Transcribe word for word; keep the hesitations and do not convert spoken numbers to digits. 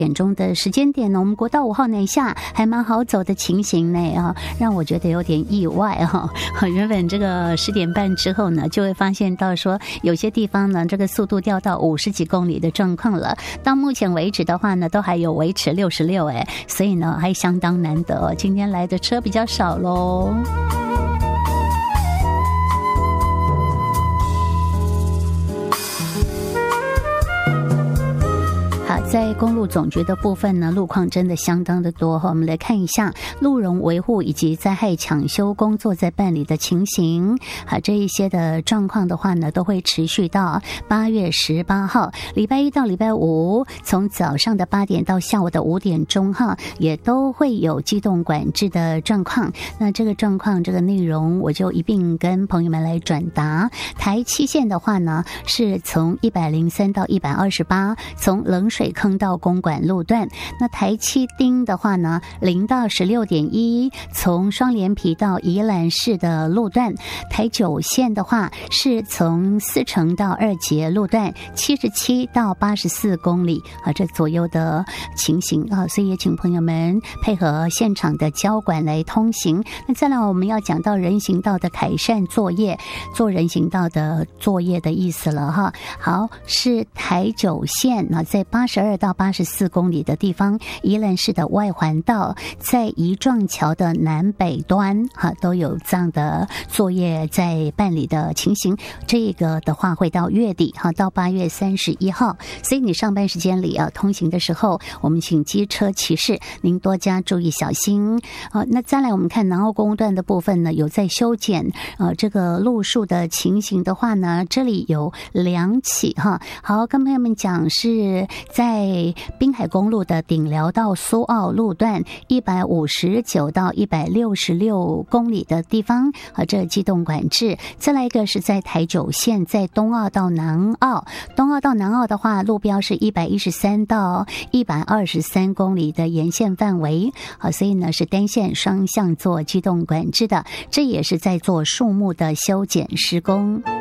点钟的时间点呢，我们国道五号南下还蛮好走的情形呢啊，让我觉得有点意外哈。原本这个十点半之后呢，就会发现到说有些地方呢，这个速度掉到五十几公里的状况了。到目前为止的话呢，都还有维持六十六哎，所以呢还相当难得。今天来的车比较少喽。在公路总局的部分呢，路况真的相当的多。我们来看一下路容维护以及灾害抢修工作在办理的情形啊，这一些的状况的话呢，都会持续到八月十八号，礼拜一到礼拜五，从早上的八点到下午的五点钟哈，也都会有机动管制的状况。那这个状况这个内容，我就一并跟朋友们来转达。台七线的话呢，是从一百零三到一百二十八，从冷水坑到公馆路段。那台七丁的话呢，零到十六点一，从双连皮到宜兰市的路段。台九线的话，是从四城到二节路段，七十七到八十四公里啊，这左右的情形啊，所以也请朋友们配合现场的交管来通行。那再来我们要讲到人行道的改善作业，做人行道的作业的意思了哈。好，是台九线那在八十二到八十四公里的地方，宜兰市的外环道在宜壮桥的南北端哈，都有这样的作业在办理的情形。这个的话会到月底哈，到八月三十一号，所以你上班时间里啊通行的时候，我们请机车骑士您多加注意小心啊。那再来我们看南澳公路段的部分呢，有在修剪呃这个路树的情形的话呢，这里有两起哈。好，跟朋友们讲是在滨海公路的顶寮到苏澳路段一百五十九到一百六十六公里的地方啊，这机动管制。再来一个是在台九线，在东澳到南澳，东澳到南澳的话，路标是一百一十三到一百二十三公里的沿线范围啊，所以呢是单线双向做机动管制的，这也是在做树木的修剪施工。